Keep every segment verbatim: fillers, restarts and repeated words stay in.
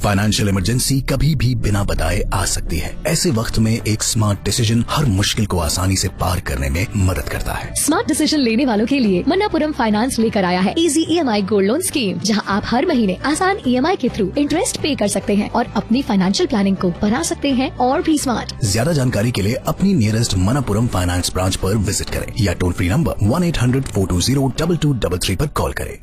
Financial emergency कभी भी बिना बताए आ सकती है। ऐसे वक्त में एक स्मार्ट डिसीजन हर मुश्किल को आसानी से पार करने में मदद करता है। स्मार्ट डिसीजन लेने वालों के लिए मन्नापुरम फाइनेंस लेकर आया है इजी ई एम आई गोल्ड लोन स्कीम, जहां आप हर महीने आसान ई एम आई के थ्रू इंटरेस्ट पे कर सकते हैं और अपनी फाइनेंशियल प्लानिंग को बना सकते हैं और भी स्मार्ट। ज्यादा जानकारी के लिए अपनी नियरेस्ट मन्नापुरम फाइनेंस ब्रांच पर विजिट करें या toll free number one eight hundred four to zero double two double three पर कॉल करें।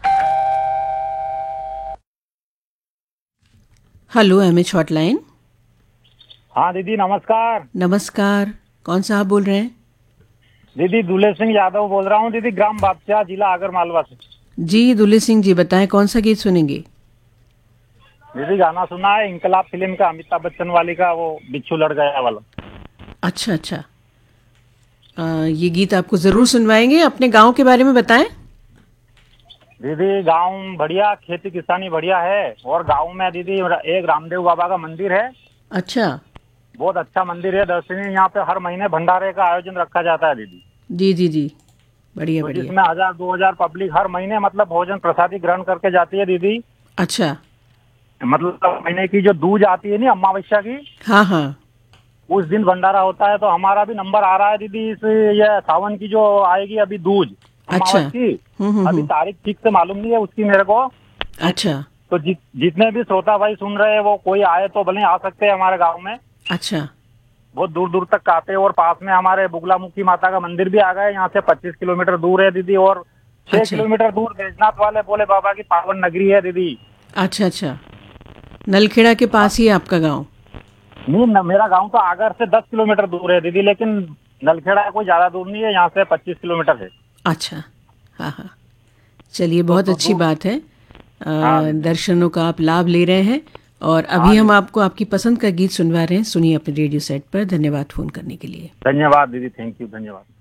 Hello M H hotline. हाँ दीदी नमस्कार। नमस्कार, कौन साहब बोल रहे हैं? दीदी दुल्हे सिंह यादव बोल रहा हूँ दीदी, ग्राम बादशाह, जिला आगर मालवा से। जी दुल्हे सिंह जी, बताएं कौन सा गीत सुनेंगे? दीदी गाना सुना है इंकलाब फिल्म का, अमिताभ बच्चन वाली का, वो बिच्छू लड़ गया वाला। अच्छा अच्छा, आ, ये गीत आपको जरूर सुनवाएंगे। अपने गांव के बारे में बताएं। दीदी गांव बढ़िया, खेती किसानी बढ़िया है, और गांव में दीदी एक रामदेव बाबा का मंदिर है। अच्छा, बहुत अच्छा मंदिर है, दर्शनीय। यहाँ पे हर महीने भंडारे का आयोजन रखा जाता है दीदी। जी जी जी, बढ़िया तो बढ़िया। जिसमें हजार दो हजार पब्लिक हर महीने मतलब भोजन प्रसादी ग्रहण करके जाती है दीदी। अच्छा, मतलब महीने की जो दूज आती है ना अमावस्या की, हाँ हाँ, उस दिन भंडारा होता है। तो हमारा भी नंबर आ रहा है दीदी, इस ये सावन की जो आएगी अभी दूज अच्छा, अमावस की, हम्म, हम्म, अभी हम्म। तारीख ठीक से मालूम नहीं है उसकी मेरे को। अच्छा तो जि, जितने भी श्रोता भाई सुन रहे हैं वो कोई आए तो भले आ सकते हैं हमारे गांव में। अच्छा, बहुत दूर दूर तक आते हैं, और पास में हमारे बुगलामुखी माता का मंदिर भी आ गए। यहाँ से पच्चीस किलोमीटर दूर है दीदी, और छह अच्छा। किलोमीटर दूर बैजनाथ वाले बोले बाबा की पावन नगरी है दीदी। अच्छा अच्छा, नलखेड़ा के पास ही है आपका गांव? नहीं न, मेरा गांव तो आगर से दस किलोमीटर दूर है दीदी, लेकिन नलखेड़ा कोई ज्यादा दूर नहीं है, यहाँ से पच्चीस किलोमीटर है। अच्छा, हाँ हाँ, चलिए बहुत तो, अच्छी तो, बात है। आ, हाँ। दर्शनों का आप लाभ ले रहे हैं, और अभी हम आपको आपकी पसंद का गीत सुनवा रहे हैं। सुनिए अपने रेडियो सेट पर। धन्यवाद फोन करने के लिए। धन्यवाद दीदी, थैंक यू, धन्यवाद।